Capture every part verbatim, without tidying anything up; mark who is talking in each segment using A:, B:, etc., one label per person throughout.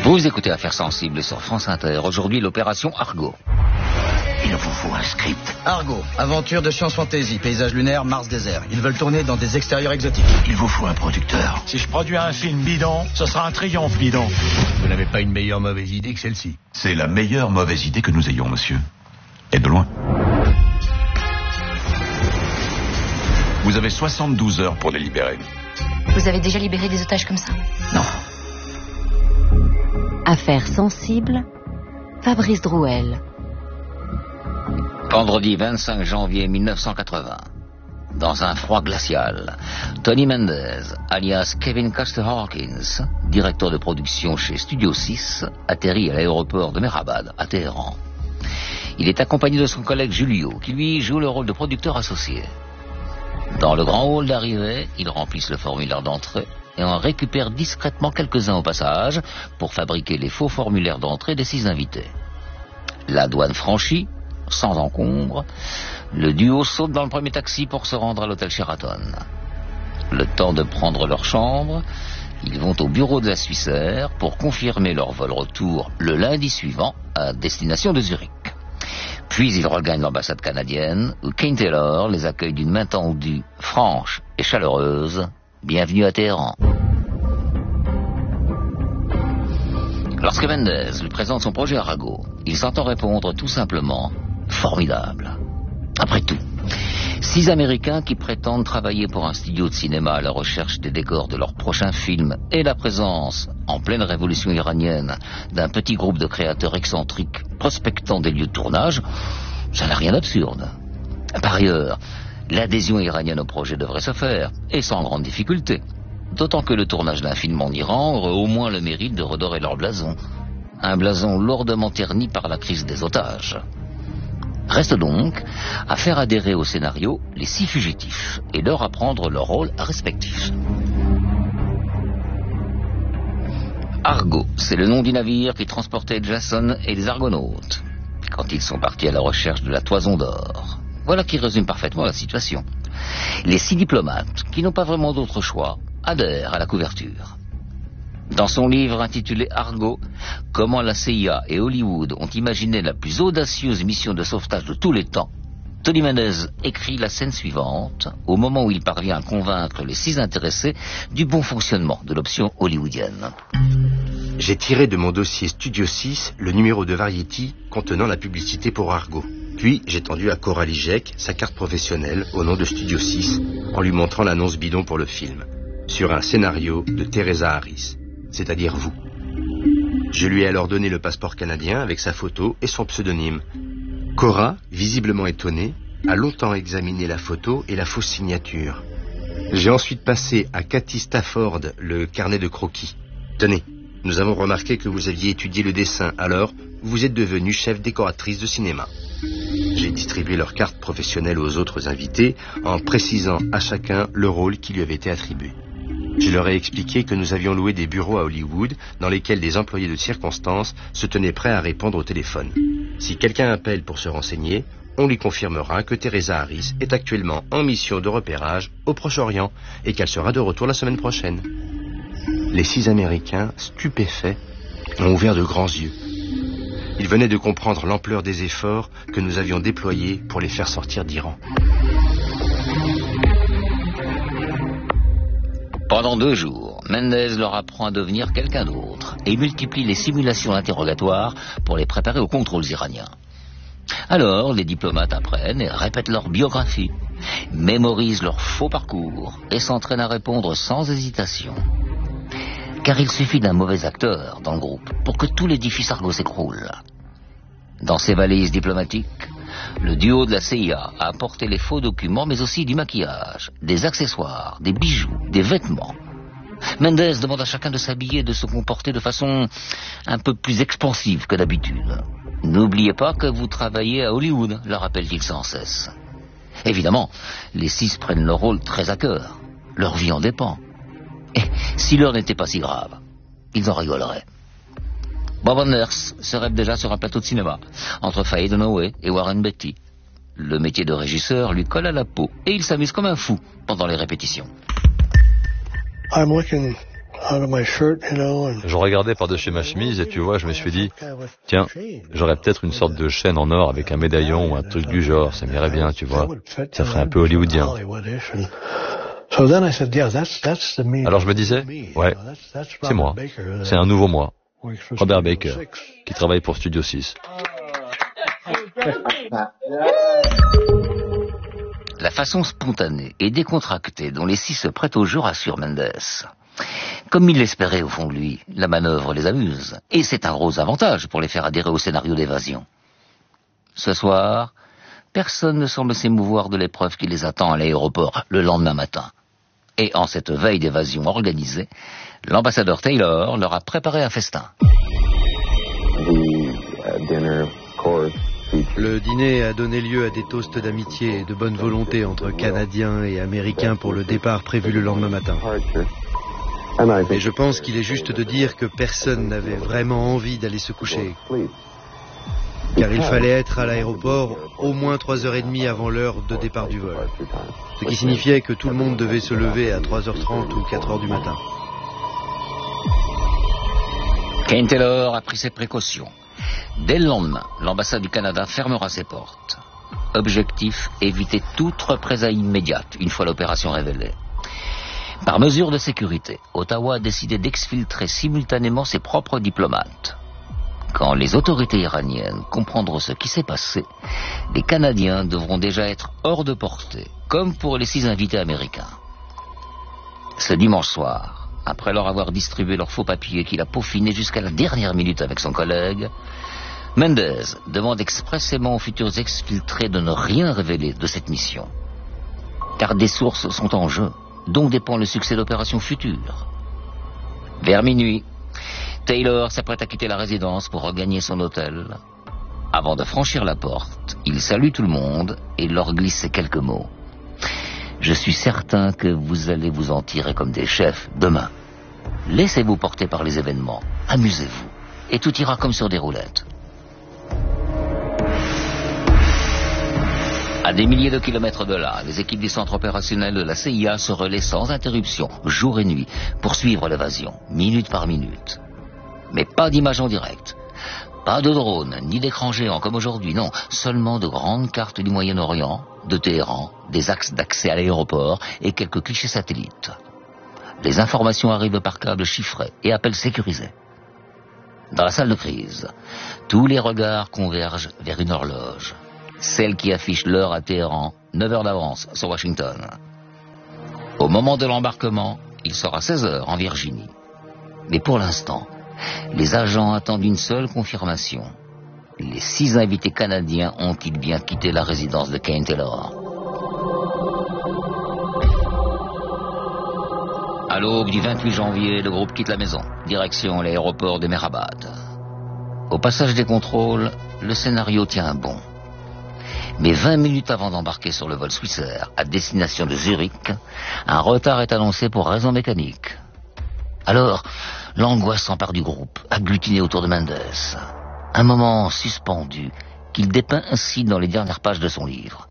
A: Vous écoutez Affaires sensibles sur France Inter. Aujourd'hui, l'opération Argo.
B: Il vous faut un script.
C: Argo, aventure de science fantasy, paysage lunaire, Mars désert. Ils veulent tourner dans des extérieurs exotiques.
B: Il vous faut un producteur.
D: Si je produis un film bidon, ce sera un triomphe bidon.
E: Vous n'avez pas une meilleure mauvaise idée que celle-ci?
F: C'est la meilleure mauvaise idée que nous ayons, monsieur. Et de loin. Vous avez soixante-douze heures pour les libérer.
G: Vous avez déjà libéré des otages comme ça?
F: Non.
H: Affaires sensibles, Fabrice Drouel.
A: Vendredi vingt-cinq janvier mille neuf cent quatre-vingts. Dans un froid glacial, Tony Mendez, alias Kevin Custer Hawkins, directeur de production chez Studio six, atterrit à l'aéroport de Mehrabad, à Téhéran. Il est accompagné de son collègue Julio, qui lui joue le rôle de producteur associé. Dans le grand hall d'arrivée, ils remplissent le formulaire d'entrée et en récupèrent discrètement quelques-uns au passage pour fabriquer les faux formulaires d'entrée des six invités. La douane franchie, sans encombre, le duo saute dans le premier taxi pour se rendre à l'hôtel Sheraton. Le temps de prendre leur chambre, ils vont au bureau de la Suissair pour confirmer leur vol retour le lundi suivant à destination de Zurich. Puis ils regagnent l'ambassade canadienne où Kane Taylor les accueille d'une main tendue, franche et chaleureuse. Bienvenue à Téhéran. Lorsque Mendez lui présente son projet Argo, il s'entend répondre tout simplement « formidable ». Après tout, six Américains qui prétendent travailler pour un studio de cinéma à la recherche des décors de leur prochain film et la présence, en pleine révolution iranienne, d'un petit groupe de créateurs excentriques prospectant des lieux de tournage, ça n'a rien d'absurde. Par ailleurs, l'adhésion iranienne au projet devrait se faire, et sans grande difficulté. D'autant que le tournage d'un film en Iran aurait au moins le mérite de redorer leur blason. Un blason lourdement terni par la crise des otages. Reste donc à faire adhérer au scénario les six fugitifs et leur apprendre leur rôle respectif. Argo, c'est le nom du navire qui transportait Jason et les Argonautes quand ils sont partis à la recherche de la toison d'or. Voilà qui résume parfaitement la situation. Les six diplomates, qui n'ont pas vraiment d'autre choix, adhèrent à la couverture. Dans son livre intitulé Argo, comment la C I A et Hollywood ont imaginé la plus audacieuse mission de sauvetage de tous les temps, Tony Mendez écrit la scène suivante, au moment où il parvient à convaincre les six intéressés du bon fonctionnement de l'option hollywoodienne.
I: J'ai tiré de mon dossier Studio six le numéro de Variety contenant la publicité pour Argo. Puis j'ai tendu à Cora Lijek sa carte professionnelle au nom de Studio six en lui montrant l'annonce bidon pour le film, sur un scénario de Teresa Harris, c'est-à-dire vous. Je lui ai alors donné le passeport canadien avec sa photo et son pseudonyme. Cora, visiblement étonnée, a longtemps examiné la photo et la fausse signature. J'ai ensuite passé à Cathy Stafford le carnet de croquis. Tenez, nous avons remarqué que vous aviez étudié le dessin, alors vous êtes devenue chef décoratrice de cinéma. J'ai distribué leurs cartes professionnelles aux autres invités en précisant à chacun le rôle qui lui avait été attribué. Je leur ai expliqué que nous avions loué des bureaux à Hollywood dans lesquels des employés de circonstance se tenaient prêts à répondre au téléphone. Si quelqu'un appelle pour se renseigner, on lui confirmera que Teresa Harris est actuellement en mission de repérage au Proche-Orient et qu'elle sera de retour la semaine prochaine. Les six Américains, stupéfaits, ont ouvert de grands yeux. Ils venaient de comprendre l'ampleur des efforts que nous avions déployés pour les faire sortir d'Iran.
A: Pendant deux jours, Mendez leur apprend à devenir quelqu'un d'autre et multiplie les simulations d'interrogatoire pour les préparer aux contrôles iraniens. Alors, les diplomates apprennent et répètent leur biographie, mémorisent leur faux parcours et s'entraînent à répondre sans hésitation. Car il suffit d'un mauvais acteur dans le groupe pour que tout l'édifice Argo s'écroule. Dans ses valises diplomatiques, le duo de la C I A a apporté les faux documents, mais aussi du maquillage, des accessoires, des bijoux, des vêtements. Mendez demande à chacun de s'habiller et de se comporter de façon un peu plus expansive que d'habitude. N'oubliez pas que vous travaillez à Hollywood, leur rappelle-t-il sans cesse. Évidemment, les six prennent leur rôle très à cœur. Leur vie en dépend. Et si l'heure n'était pas si grave, ils en rigoleraient. Bob Anders se rêve déjà sur un plateau de cinéma, entre Faye Dunaway et Warren Beatty. Le métier de régisseur lui colle à la peau et il s'amuse comme un fou pendant les répétitions.
J: I'm looking Je regardais par-dessus ma chemise et tu vois, je me suis dit, tiens, j'aurais peut-être une sorte de chaîne en or avec un médaillon ou un truc du genre, ça m'irait bien, tu vois. Ça ferait un peu hollywoodien. Alors je me disais, ouais, c'est moi, c'est un nouveau moi, Robert Baker, qui travaille pour Studio six.
A: La façon spontanée et décontractée dont les six se prêtent au jeu rassure Mendes. Comme il l'espérait au fond de lui, la manœuvre les amuse, et c'est un gros avantage pour les faire adhérer au scénario d'évasion. Ce soir, personne ne semble s'émouvoir de l'épreuve qui les attend à l'aéroport le lendemain matin. Et en cette veille d'évasion organisée, l'ambassadeur Taylor leur a préparé un festin.
K: Le dîner a donné lieu à des toasts d'amitié et de bonne volonté entre Canadiens et Américains pour le départ prévu le lendemain matin. Et je pense qu'il est juste de dire que personne n'avait vraiment envie d'aller se coucher. Car il fallait être à l'aéroport au moins trois heures trente avant l'heure de départ du vol. Ce qui signifiait que tout le monde devait se lever à trois heures trente ou quatre heures du matin.
A: Kane Taylor a pris ses précautions. Dès le lendemain, l'ambassade du Canada fermera ses portes. Objectif, éviter toute représailles immédiate une fois l'opération révélée. Par mesure de sécurité, Ottawa a décidé d'exfiltrer simultanément ses propres diplomates. Quand les autorités iraniennes comprendront ce qui s'est passé, les Canadiens devront déjà être hors de portée, comme pour les six invités américains. Ce dimanche soir, après leur avoir distribué leurs faux papiers qu'il a peaufinés jusqu'à la dernière minute avec son collègue, Mendes demande expressément aux futurs exfiltrés de ne rien révéler de cette mission. Car des sources sont en jeu, dont dépend le succès d'opérations futures. Vers minuit, Taylor s'apprête à quitter la résidence pour regagner son hôtel. Avant de franchir la porte, il salue tout le monde et leur glisse ces quelques mots. « Je suis certain que vous allez vous en tirer comme des chefs demain. Laissez-vous porter par les événements, amusez-vous, et tout ira comme sur des roulettes. » À des milliers de kilomètres de là, les équipes du centre opérationnel de la C I A se relaient sans interruption, jour et nuit, pour suivre l'évasion, minute par minute. Mais pas d'images en direct. Pas de drones, ni d'écran géant comme aujourd'hui, non. Seulement de grandes cartes du Moyen-Orient, de Téhéran, des axes d'accès à l'aéroport et quelques clichés satellites. Les informations arrivent par câble chiffré et appels sécurisés. Dans la salle de crise, tous les regards convergent vers une horloge. Celle qui affiche l'heure à Téhéran, neuf heures d'avance sur Washington. Au moment de l'embarquement, il sera seize heures en Virginie. Mais pour l'instant, les agents attendent une seule confirmation. Les six invités canadiens ont-ils bien quitté la résidence de Kane Taylor? À l'aube du vingt-huit janvier, le groupe quitte la maison, direction l'aéroport de Mehrabad. Au passage des contrôles, le scénario tient bon. Mais vingt minutes avant d'embarquer sur le vol Swissair à destination de Zurich, un retard est annoncé pour raison mécanique. Alors, l'angoisse s'empare du groupe, agglutiné autour de Mendes. Un moment suspendu qu'il dépeint ainsi dans les dernières pages de son livre.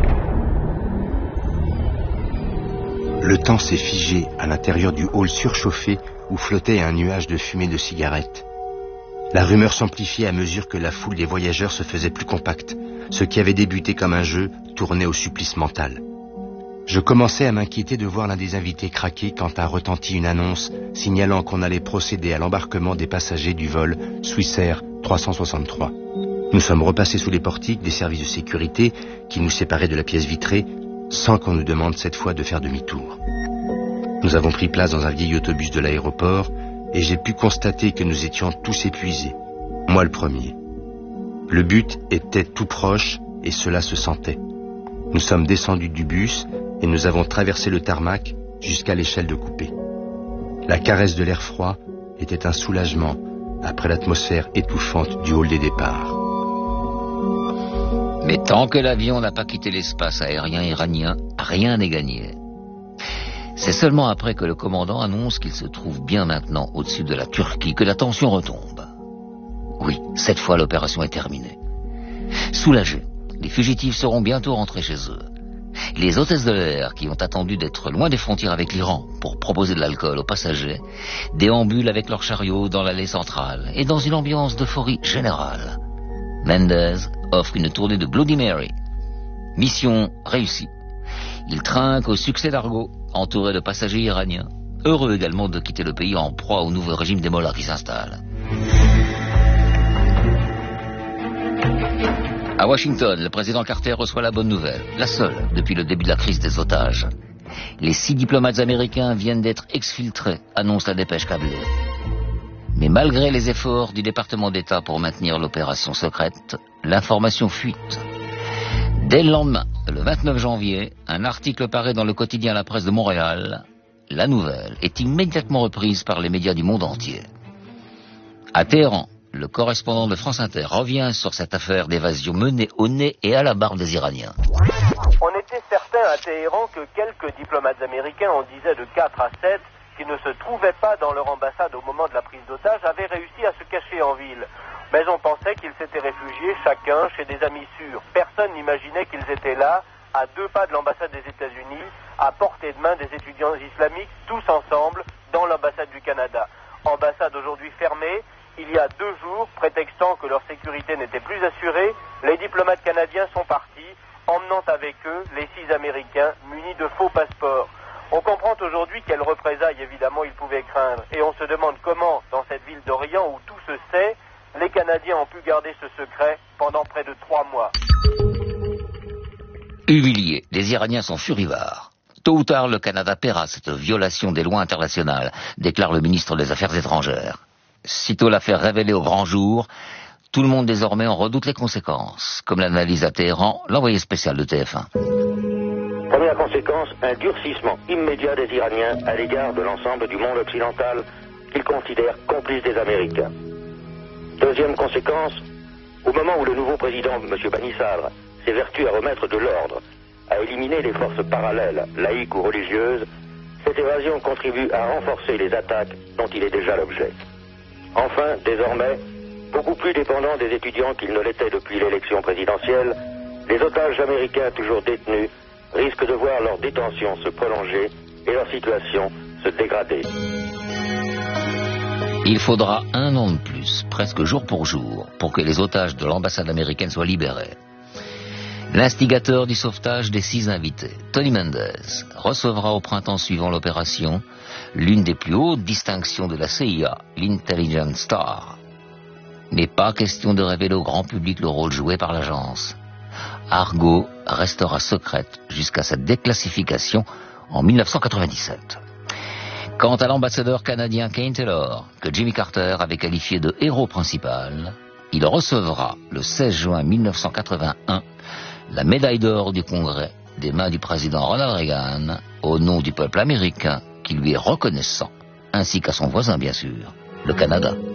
I: Le temps s'est figé à l'intérieur du hall surchauffé où flottait un nuage de fumée de cigarettes. La rumeur s'amplifiait à mesure que la foule des voyageurs se faisait plus compacte. Ce qui avait débuté comme un jeu tournait au supplice mental. Je commençais à m'inquiéter de voir l'un des invités craquer quand a retenti une annonce signalant qu'on allait procéder à l'embarquement des passagers du vol Swissair trois cent soixante-trois. Nous sommes repassés sous les portiques des services de sécurité qui nous séparaient de la pièce vitrée sans qu'on nous demande cette fois de faire demi-tour. Nous avons pris place dans un vieil autobus de l'aéroport et j'ai pu constater que nous étions tous épuisés, moi le premier. Le but était tout proche et cela se sentait. Nous sommes descendus du bus et nous avons traversé le tarmac jusqu'à l'échelle de coupé. La caresse de l'air froid était un soulagement après l'atmosphère étouffante du hall des départs.
A: Mais tant que l'avion n'a pas quitté l'espace aérien iranien, rien n'est gagné. C'est seulement après que le commandant annonce qu'il se trouve bien maintenant au-dessus de la Turquie que la tension retombe. Oui, cette fois l'opération est terminée. Soulagés, les fugitifs seront bientôt rentrés chez eux. Les hôtesses de l'air, qui ont attendu d'être loin des frontières avec l'Iran pour proposer de l'alcool aux passagers, déambulent avec leurs chariots dans l'allée centrale et dans une ambiance d'euphorie générale. Mendes offre une tournée de Bloody Mary. Mission réussie. Il trinque au succès d'Argo, entouré de passagers iraniens, heureux également de quitter le pays en proie au nouveau régime des mollahs qui s'installe. À Washington, le président Carter reçoit la bonne nouvelle, la seule depuis le début de la crise des otages. Les six diplomates américains viennent d'être exfiltrés, annonce la dépêche câblée. Mais malgré les efforts du département d'État pour maintenir l'opération secrète, l'information fuite. Dès le lendemain, le vingt-neuf janvier, un article paraît dans le quotidien La Presse de Montréal. La nouvelle est immédiatement reprise par les médias du monde entier. À Téhéran, le correspondant de France Inter revient sur cette affaire d'évasion menée au nez et à la barbe des Iraniens.
L: On était certain à Téhéran que quelques diplomates américains, on disait de quatre à sept, qui ne se trouvaient pas dans leur ambassade au moment de la prise d'otage, avaient réussi à se cacher en ville. Mais on pensait qu'ils s'étaient réfugiés chacun chez des amis sûrs. Personne n'imaginait qu'ils étaient là, à deux pas de l'ambassade des États-Unis, à portée de main des étudiants islamiques, tous ensemble, dans l'ambassade du Canada. Ambassade aujourd'hui fermée. Il y a deux jours, prétextant que leur sécurité n'était plus assurée, les diplomates canadiens sont partis, emmenant avec eux les six Américains munis de faux passeports. On comprend aujourd'hui quelles représailles, évidemment, ils pouvaient craindre. Et on se demande comment, dans cette ville d'Orient où tout se sait, les Canadiens ont pu garder ce secret pendant près de trois mois.
A: Humiliés, les Iraniens sont furivards. Tôt ou tard, le Canada paiera cette violation des lois internationales, déclare le ministre des Affaires étrangères. Sitôt l'affaire révélée au grand jour, tout le monde désormais en redoute les conséquences, comme l'analyse à Téhéran l'envoyé spécial de T F un.
M: Première conséquence, un durcissement immédiat des Iraniens à l'égard de l'ensemble du monde occidental qu'ils considèrent complices des Américains. Deuxième conséquence, au moment où le nouveau président, M. Bani Sadr, s'évertue à remettre de l'ordre, à éliminer les forces parallèles, laïques ou religieuses, cette évasion contribue à renforcer les attaques dont il est déjà l'objet. Enfin, désormais, beaucoup plus dépendants des étudiants qu'ils ne l'étaient depuis l'élection présidentielle, les otages américains toujours détenus risquent de voir leur détention se prolonger et leur situation se dégrader.
A: Il faudra un an de plus, presque jour pour jour, pour que les otages de l'ambassade américaine soient libérés. L'instigateur du sauvetage des six invités, Tony Mendes, recevra au printemps suivant l'opération l'une des plus hautes distinctions de la C I A, l'Intelligence Star. Mais pas question de révéler au grand public le rôle joué par l'agence. Argo restera secrète jusqu'à sa déclassification en mille neuf cent quatre-vingt-dix-sept. Quant à l'ambassadeur canadien Kane Taylor, que Jimmy Carter avait qualifié de héros principal, il recevra le seize juin mille neuf cent quatre-vingt-un la médaille d'or du Congrès des mains du président Ronald Reagan au nom du peuple américain qui lui est reconnaissant, ainsi qu'à son voisin bien sûr, le Canada.